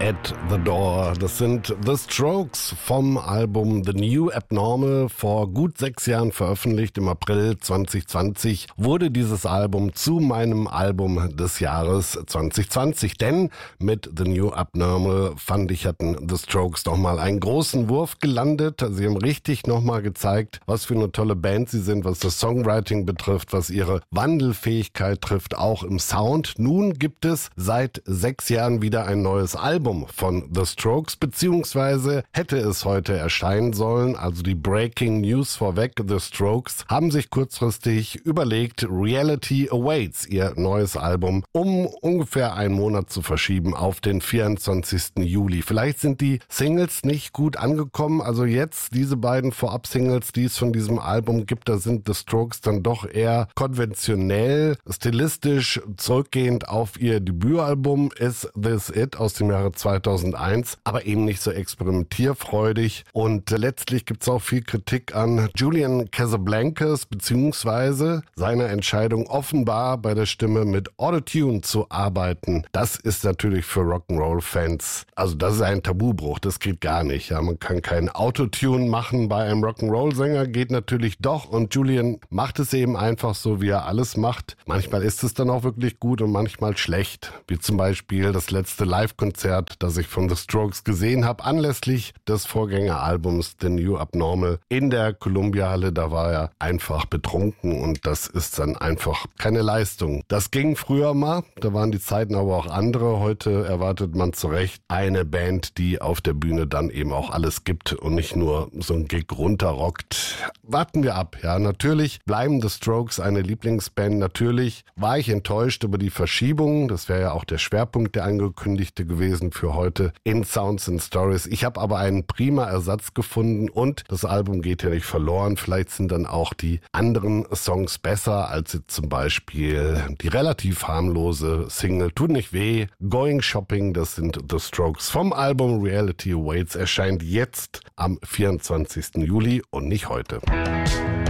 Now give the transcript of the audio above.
at the Door. Das sind The Strokes vom Album The New Abnormal, vor gut 6 Jahren veröffentlicht. Im April 2020 wurde dieses Album zu meinem Album des Jahres 2020. Denn mit The New Abnormal, fand ich, hatten The Strokes nochmal einen großen Wurf gelandet. Sie haben richtig nochmal gezeigt, was für eine tolle Band sie sind, was das Songwriting betrifft, was ihre Wandelfähigkeit trifft, auch im Sound. Nun gibt es seit 6 Jahren wieder ein neues Album von The Strokes, beziehungsweise hätte es heute erscheinen sollen. Also die Breaking News vorweg: The Strokes haben sich kurzfristig überlegt, Reality Awaits, ihr neues Album, um ungefähr einen Monat zu verschieben auf den 24. Juli. Vielleicht sind die Singles nicht gut angekommen. Also jetzt diese beiden Vorab-Singles, die es von diesem Album gibt, da sind The Strokes dann doch eher konventionell, stilistisch zurückgehend auf ihr Debütalbum Is This It aus dem Jahre 2001, aber eben nicht so experimentierfreudig. Und letztlich gibt es auch viel Kritik an Julian Casablancas beziehungsweise seiner Entscheidung, offenbar bei der Stimme mit Autotune zu arbeiten. Das ist natürlich für Rock'n'Roll-Fans, also das ist ein Tabubruch, das geht gar nicht. Ja, man kann kein Autotune machen bei einem Rock'n'Roll-Sänger, geht natürlich doch, und Julian macht es eben einfach so, wie er alles macht. Manchmal ist es dann auch wirklich gut und manchmal schlecht, wie zum Beispiel das letzte Live-Konzert, das ich von The Strokes gesehen habe, anlässlich des Vorgängeralbums The New Abnormal in der Columbia-Halle. Da war er einfach betrunken und das ist dann einfach keine Leistung. Das ging früher mal, da waren die Zeiten aber auch andere. Heute erwartet man zu Recht eine Band, die auf der Bühne dann eben auch alles gibt und nicht nur so ein Gig runterrockt. Warten wir ab, ja. Natürlich bleiben The Strokes eine Lieblingsband. Natürlich war ich enttäuscht über die Verschiebung. Das wäre ja auch der Schwerpunkt der angekündigte gewesen für heute in Sounds and Stories. Ich habe aber einen prima Ersatz gefunden und das Album geht ja nicht verloren. Vielleicht sind dann auch die anderen Songs besser als jetzt zum Beispiel die relativ harmlose Single Tut nicht weh, Going Shopping. Das sind The Strokes vom Album Reality Awaits, erscheint jetzt am 24. Juli und nicht heute.